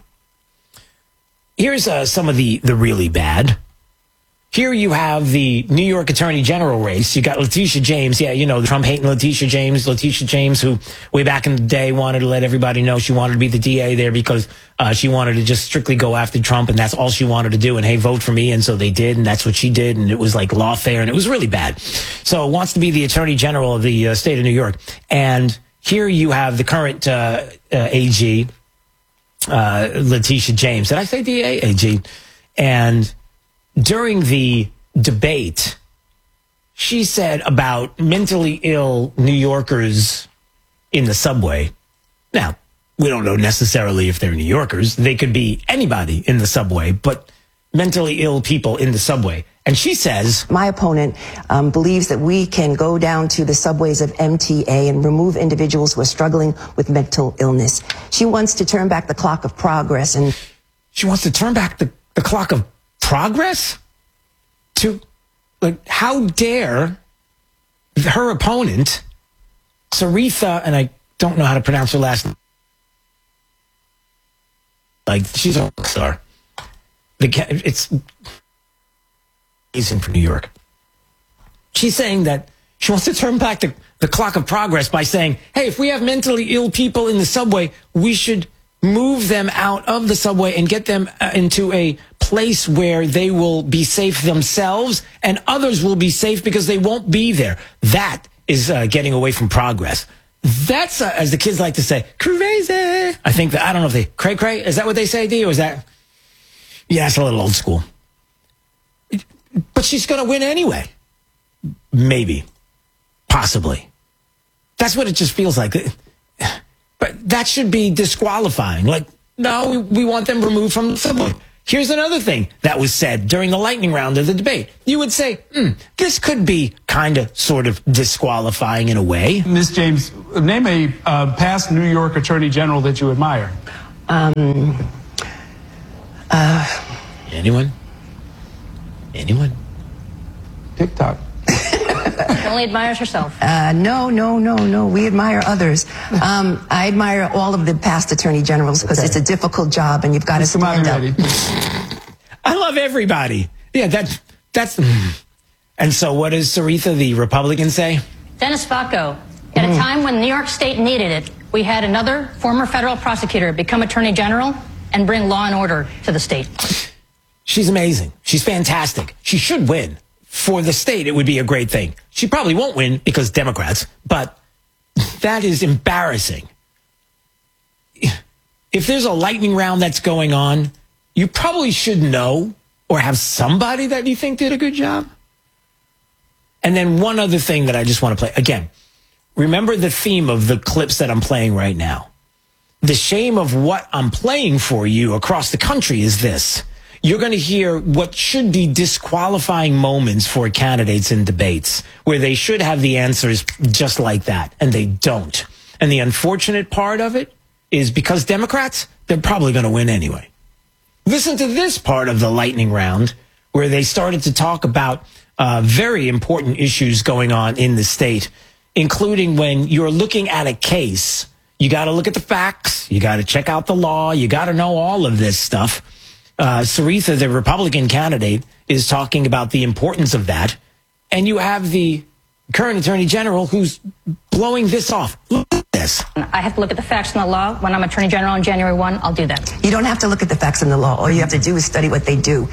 Here's uh, some of the, the really bad. Here you have the New York Attorney General race. You got Letitia James. Yeah, you know, the Trump-hating Letitia James. Letitia James, who way back in the day wanted to let everybody know she wanted to be the D A there because uh, she wanted to just strictly go after Trump, and that's all she wanted to do. And, hey, vote for me. And so they did, and that's what she did. And it was like lawfare, and it was really bad. So wants to be the Attorney General of the uh, state of New York. And here you have the current uh, uh, A G, uh, Letitia James. Did I say D A? A G. And during the debate, she said about mentally ill New Yorkers in the subway. Now, we don't know necessarily if they're New Yorkers. They could be anybody in the subway, but mentally ill people in the subway. And she says, my opponent um, believes that we can go down to the subways of M T A and remove individuals who are struggling with mental illness. She wants to turn back the clock of progress. And she wants to turn back the, the clock of progress? To, like, how dare her opponent, Saritha, and I don't know how to pronounce her last name. Like, she's a rock star. The, it's amazing for New York. She's saying that she wants to turn back the, the clock of progress by saying, hey, if we have mentally ill people in the subway, we should move them out of the subway and get them uh, into a place where they will be safe themselves and others will be safe because they won't be there. That is uh, getting away from progress. That's, uh, as the kids like to say, crazy. I think that, I don't know if they, cray cray, is that what they say, D? Or is that, yeah, it's a little old school. But she's going to win anyway. Maybe. Possibly. That's what it just feels like. But that should be disqualifying. Like, no, we, we want them removed from the subway. Here's another thing that was said during the lightning round of the debate. You would say, hmm, this could be kind of, sort of disqualifying in a way. Miz James, name a uh, past New York Attorney General that you admire. Um, uh, Anyone? Anyone? TikTok. Only admires herself. Uh, no, no, no, no. We admire others. Um, I admire all of the past attorney generals because okay. it's a difficult job and you've got to stand up. I love everybody. Yeah, that, that's... And so what does Saritha, the Republican, say? Dennis Bacco, at mm. a time when New York State needed it, we had another former federal prosecutor become attorney general and bring law and order to the state. She's amazing. She's fantastic. She should win. For the state, it would be a great thing. She probably won't win because Democrats, but that is embarrassing. If there's a lightning round that's going on, you probably should know or have somebody that you think did a good job. And then one other thing that I just want to play. Again, remember the theme of the clips that I'm playing right now. The shame of what I'm playing for you across the country is this. You're going to hear what should be disqualifying moments for candidates in debates where they should have the answers just like that, and they don't. And the unfortunate part of it is because Democrats, they're probably going to win anyway. Listen to this part of the lightning round where they started to talk about uh, very important issues going on in the state, including when you're looking at a case, you got to look at the facts, you got to check out the law, you got to know all of this stuff. Uh, Saritha, the Republican candidate, is talking about the importance of that. And you have the current attorney general who's blowing this off. Look at this. I have to look at the facts and the law. When I'm attorney general on January first, I'll do that. You don't have to look at the facts and the law. All you have to do is study what they do.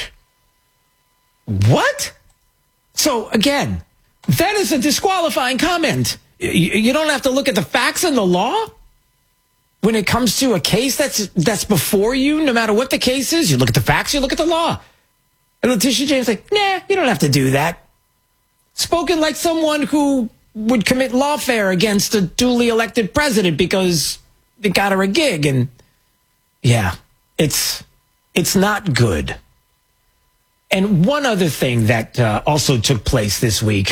What? So, again, that is a disqualifying comment. You, you don't have to look at the facts and the law? When it comes to a case that's that's before you, no matter what the case is, you look at the facts, you look at the law. And Letitia James like, nah, you don't have to do that. Spoken like someone who would commit lawfare against a duly elected president because they got her a gig. And yeah, it's it's not good. And one other thing that uh, also took place this week.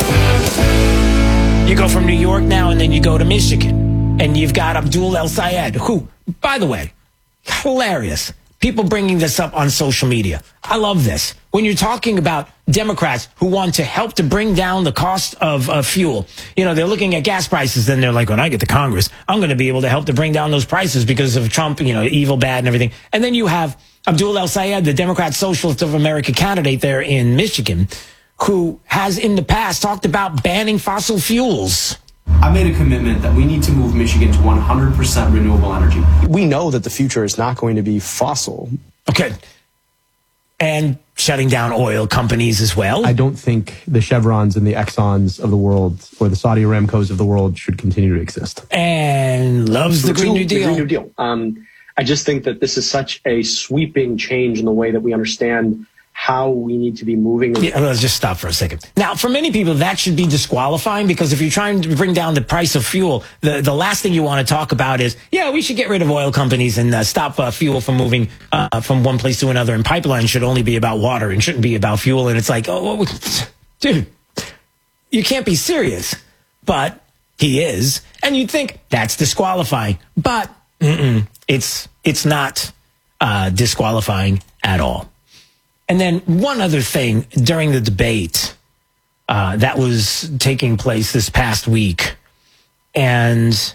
You go from New York now and then you go to Michigan. And you've got Abdul El-Sayed, who, by the way, hilarious. People bringing this up on social media. I love this. When you're talking about Democrats who want to help to bring down the cost of uh, fuel, you know, they're looking at gas prices, then they're like, when I get to Congress, I'm going to be able to help to bring down those prices because of Trump, you know, evil, bad, and everything. And then you have Abdul El-Sayed, the Democrat Socialist of America candidate there in Michigan, who has in the past talked about banning fossil fuels. I made a commitment that we need to move Michigan to one hundred percent renewable energy. We know that the future is not going to be fossil. Okay. And shutting down oil companies as well. I don't think the Chevrons and the Exxons of the world or the Saudi Aramcos of the world should continue to exist. And loves the Green New Deal. The Green New Deal. Um, I just think that this is such a sweeping change in the way that we understand how we need to be moving. Yeah, let's just stop for a second. Now, for many people, that should be disqualifying because if you're trying to bring down the price of fuel, the, the last thing you want to talk about is, yeah, we should get rid of oil companies and uh, stop uh, fuel from moving uh, from one place to another. And pipelines should only be about water and shouldn't be about fuel. And it's like, oh, dude, you can't be serious. But he is. And you'd think that's disqualifying. But mm-mm, it's, it's not uh, disqualifying at all. And then one other thing during the debate uh, that was taking place this past week, and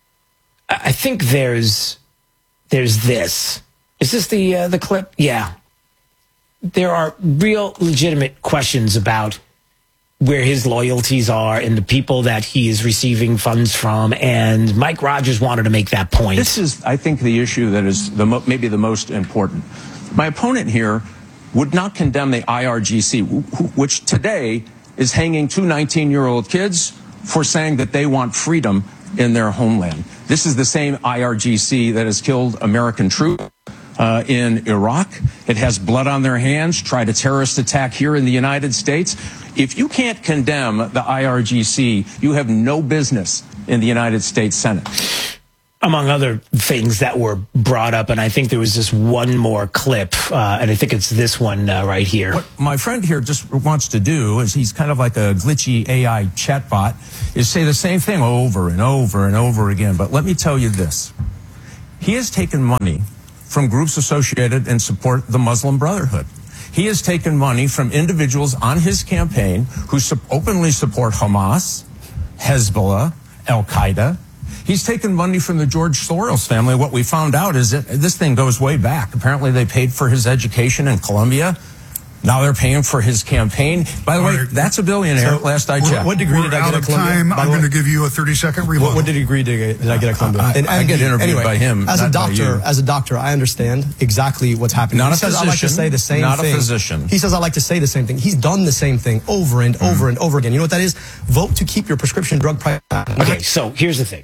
I think there's there's this. Is this the uh, the clip? Yeah. There are real legitimate questions about where his loyalties are and the people that he is receiving funds from, and Mike Rogers wanted to make that point. This is, I think, the issue that is the mo- maybe the most important. My opponent here would not condemn the I R G C, which today is hanging two nineteen-year-old kids for saying that they want freedom in their homeland. This is the same I R G C that has killed American troops uh, in Iraq. It has blood on their hands, tried a terrorist attack here in the United States. If you can't condemn the I R G C, you have no business in the United States Senate. among other things that were brought up. And I think there was just one more clip, uh, and I think it's this one uh, right here. What my friend here just wants to do is he's kind of like a glitchy A I chatbot, is say the same thing over and over and over again. But let me tell you this. He has taken money from groups associated and support the Muslim Brotherhood. He has taken money from individuals on his campaign who su- openly support Hamas, Hezbollah, Al-Qaeda. He's taken money from the George Soros family. What we found out is that this thing goes way back. Apparently they paid for his education in Columbia. Now they're paying for his campaign. By the way, that's a billionaire, So, last I what- checked. What degree did I get at Columbia? Time. I'm going to give you a thirty second rebuttal. What, what degree did I, did I get at Columbia? I- I get interviewed anyway, by him, As a not by doctor, you. as a doctor, I understand exactly what's happening. Not he a says I like to physician, say the same not a thing. physician. He says I like to say the same thing. He's done the same thing over and over and over again. You know what that is? Vote to keep your prescription drug price. Okay, so here's the thing.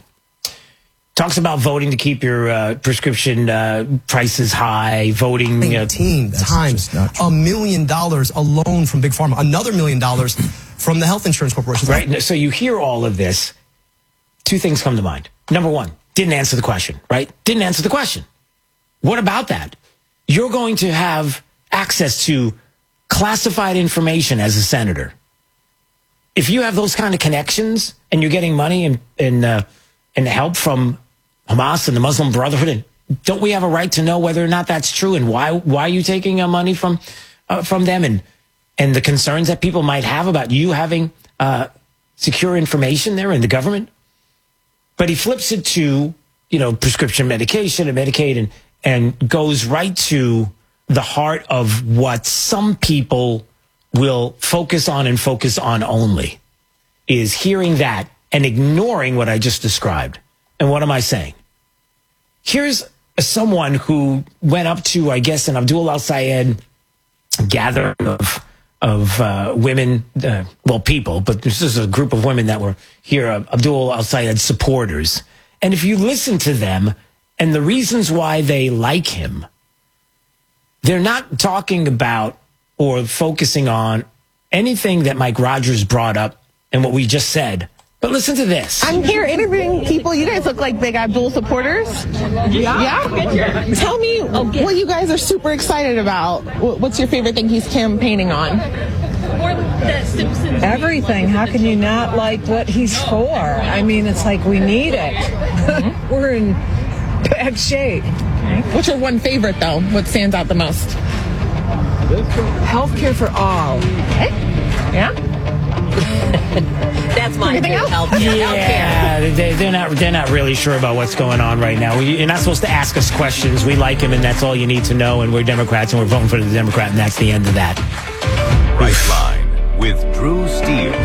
Talks about voting to keep your uh, prescription uh, prices high, voting. Uh, eighteen times a million dollars alone from Big Pharma, another million dollars from the health insurance corporations. Right. So you hear all of this. Two things come to mind. Number one, didn't answer the question, right? Didn't answer the question. What about that? You're going to have access to classified information as a senator. If you have those kind of connections and you're getting money and and, uh, and help from Hamas and the Muslim Brotherhood, and don't we have a right to know whether or not that's true, and why why are you taking uh, money from uh, from them, and and the concerns that people might have about you having uh, secure information there in the government? But he flips it to, you know, prescription medication and Medicaid, and and goes right to the heart of what some people will focus on and focus on only, is hearing that and ignoring what I just described. And what am I saying? Here's someone who went up to, I guess, an Abdul al-Sayed gathering of, of uh, women, uh, well, people, but this is a group of women that were here, uh, Abdul al-Sayed supporters. And if you listen to them and the reasons why they like him, they're not talking about or focusing on anything that Mike Rogers brought up and what we just said. But listen to this. I'm here interviewing people. You guys look like big Abdul supporters. Yeah? Yeah? Tell me what you guys are super excited about. What's your favorite thing he's campaigning on? Everything. How can you not like what he's for? I mean, it's like we need it. Mm-hmm. We're in bad shape. What's your one favorite, though? What stands out the most? Healthcare for all. Okay. Yeah? That's my help. Yeah, they, they're not. They're not really sure about what's going on right now. We, you're not supposed to ask us questions. We like him, and that's all you need to know. And we're Democrats, and we're voting for the Democrat, and that's the end of that. Right Line with Drew Steele.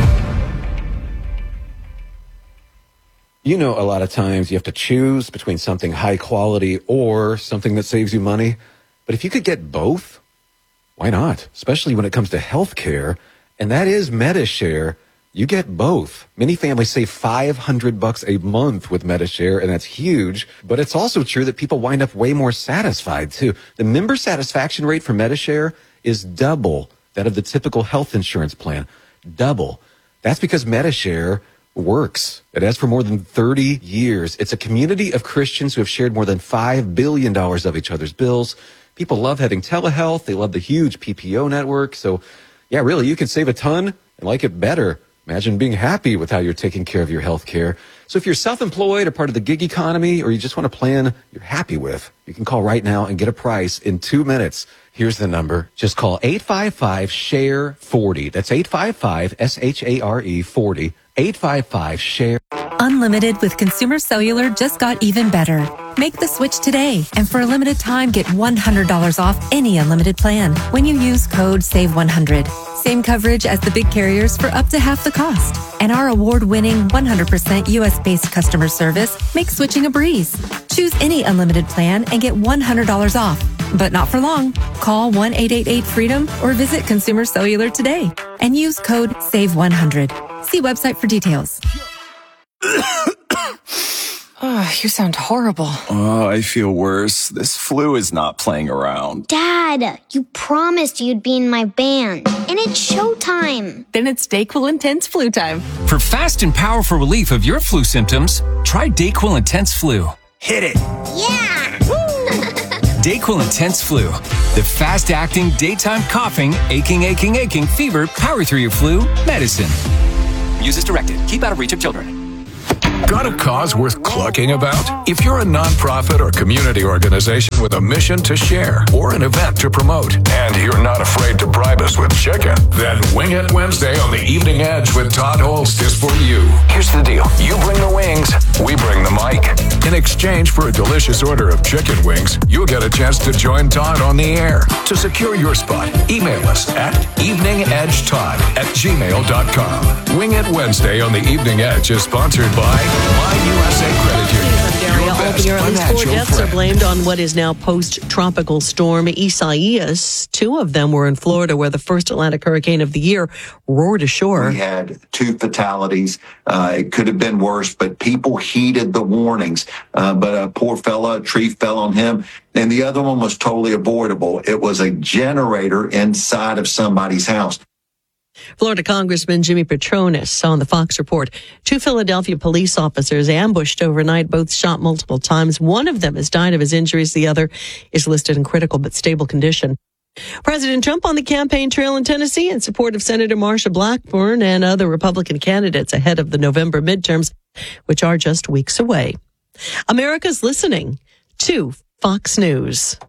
You know, a lot of times you have to choose between something high quality or something that saves you money. But if you could get both, why not? Especially when it comes to health care. And that is MediShare. You get both. Many families save five hundred bucks a month with MediShare, and that's huge. But it's also true that people wind up way more satisfied, too. The member satisfaction rate for MediShare is double that of the typical health insurance plan. Double. That's because MediShare works. It has for more than thirty years. It's a community of Christians who have shared more than five billion dollars of each other's bills. People love having telehealth. They love the huge P P O network. So, yeah, really, you can save a ton and like it better. Imagine being happy with how you're taking care of your health care. So if you're self-employed or part of the gig economy, or you just want a plan you're happy with, you can call right now and get a price in two minutes. Here's the number. Just call eight five five, S H A R E, forty. That's eight five five, S H A R E, forty. eight five five, S H A R E. Unlimited with Consumer Cellular just got even better. Make the switch today, and for a limited time, get one hundred dollars off any unlimited plan when you use code save one hundred. Same coverage as the big carriers for up to half the cost. And our award-winning one hundred percent U S-based customer service makes switching a breeze. Choose any unlimited plan and get one hundred dollars off. But not for long. Call one eight eight eight freedom or visit Consumer Cellular today and use code save one hundred. See website for details. Oh, you sound horrible. Oh, I feel worse. This flu is not playing around. Dad, you promised you'd be in my band, and it's showtime. Then it's DayQuil Intense Flu time. For fast and powerful relief of your flu symptoms, try DayQuil Intense Flu. Hit it. Yeah! Dayquil Intense Flu. The fast-acting, daytime coughing, aching, aching, aching, fever, power through your flu medicine. Use as directed. Keep out of reach of children. Got a cause worth clucking about? If you're a nonprofit or community organization with a mission to share or an event to promote, and you're not afraid to bribe us with chicken, then Wing It Wednesday on the Evening Edge with Todd Holst is for you. Here's the deal. You bring the wings, we bring the mic. In exchange for a delicious order of chicken wings, you'll get a chance to join Todd on the air. To secure your spot, email us at eveningedgetodd at gmail dot com. Wing It Wednesday on the Evening Edge is sponsored by My U S A Credit Union. Your All best the Orleans four financial deaths friend. are blamed on what is now post-tropical storm Isaias. Two of them were in Florida, where the first Atlantic hurricane of the year roared ashore. We had two fatalities. Uh, it could have been worse, but people heeded the warnings. Uh, but a poor fella, a tree fell on him. And the other one was totally avoidable. It was a generator inside of somebody's house. Florida Congressman Jimmy Petronis on the Fox Report. Two Philadelphia police officers ambushed overnight, both shot multiple times. One of them has died of his injuries. The other is listed in critical but stable condition. President Trump on the campaign trail in Tennessee in support of Senator Marsha Blackburn and other Republican candidates ahead of the November midterms, which are just weeks away. America's listening to Fox News.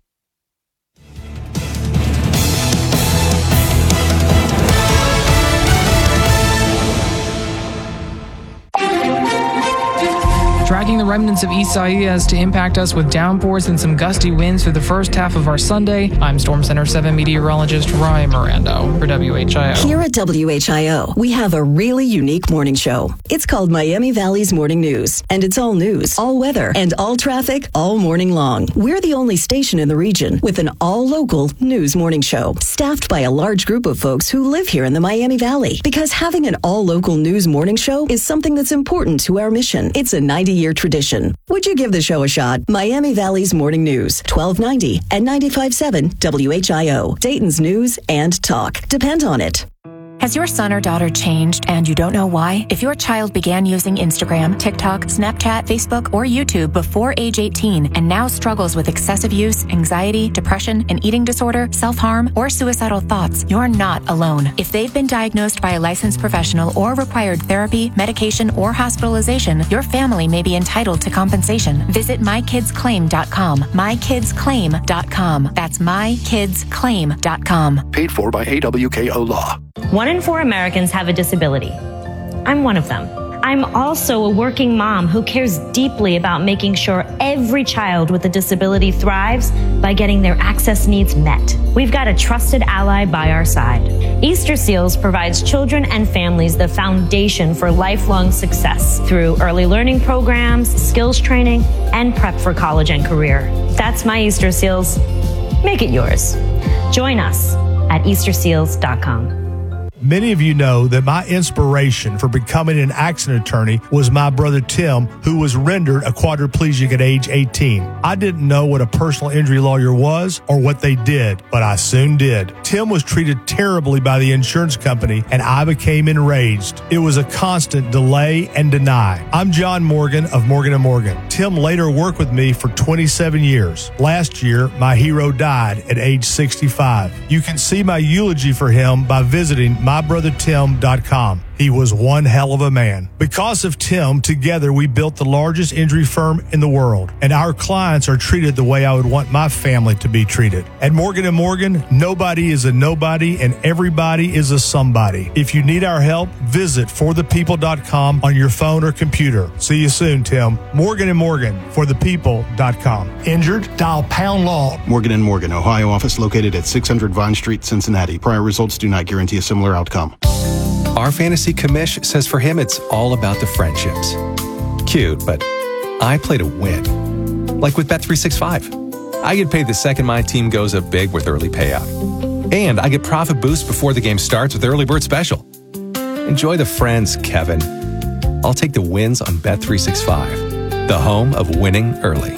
Tracking the remnants of Isaias to impact us with downpours and some gusty winds through the first half of our Sunday, I'm Storm Center seven meteorologist Ryan Mirando for W H I O. Here at W H I O, we have a really unique morning show. It's called Miami Valley's Morning News, and it's all news, all weather, and all traffic all morning long. We're the only station in the region with an all-local news morning show, staffed by a large group of folks who live here in the Miami Valley. Because having an all-local news morning show is something that's important to our mission. It's a ninety-year tradition. Would you give the show a shot? Miami Valley's Morning News, twelve ninety and ninety-five point seven W H I O. Dayton's news and talk. Depend on it. Has your son or daughter changed and you don't know why? If your child began using Instagram, TikTok, Snapchat, Facebook, or YouTube before age eighteen and now struggles with excessive use, anxiety, depression, an eating disorder, self-harm, or suicidal thoughts, you're not alone. If they've been diagnosed by a licensed professional or required therapy, medication, or hospitalization, your family may be entitled to compensation. Visit my kids claim dot com. my kids claim dot com. That's my kids claim dot com. Paid for by A W K O Law. One in four Americans have a disability. I'm one of them. I'm also a working mom who cares deeply about making sure every child with a disability thrives by getting their access needs met. We've got a trusted ally by our side. Easter Seals provides children and families the foundation for lifelong success through early learning programs, skills training, and prep for college and career. That's my Easter Seals. Make it yours. Join us at Easter Seals dot com. Many of you know that my inspiration for becoming an accident attorney was my brother Tim, who was rendered a quadriplegic at age eighteen. I didn't know what a personal injury lawyer was or what they did, but I soon did. Tim was treated terribly by the insurance company, and I became enraged. It was a constant delay and deny. I'm John Morgan of Morgan and Morgan. Tim later worked with me for twenty-seven years. Last year, my hero died at age sixty-five. You can see my eulogy for him by visiting my brother tim dot com. He was one hell of a man. Because of Tim, together we built the largest injury firm in the world, and our clients are treated the way I would want my family to be treated. At Morgan and Morgan, nobody is a nobody and everybody is a somebody. If you need our help, visit for the people dot com on your phone or computer. See you soon, Tim. Morgan and Morgan, for the people dot com. Injured? Dial pound law. Morgan and Morgan, Ohio office located at six hundred Vine Street, Cincinnati. Prior results do not guarantee a similar outcome. Our fantasy commish says for him it's all about the friendships. Cute, but I play to win. Like with Bet three sixty-five. I get paid the second my team goes up big with early payout. And I get profit boost before the game starts with early bird special. Enjoy the friends, Kevin. I'll take the wins on Bet three sixty-five, the home of winning early.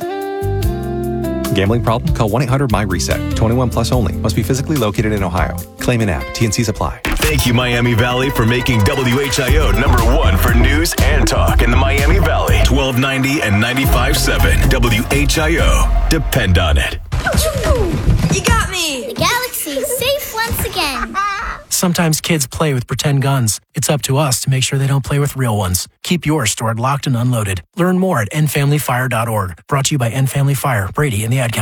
Gambling problem? Call one eight hundred M Y reset. twenty-one plus only. Must be physically located in Ohio. Claim in app. T N Cs apply. Thank you, Miami Valley, for making W H I O number one for news and talk in the Miami Valley. twelve ninety and ninety-five point seven W H I O. Depend on it. You got me! The galaxy's safe once again. Sometimes kids play with pretend guns. It's up to us to make sure they don't play with real ones. Keep yours stored locked and unloaded. Learn more at end family fire dot org. Brought to you by End Family Fire, Brady, and the Ad Council.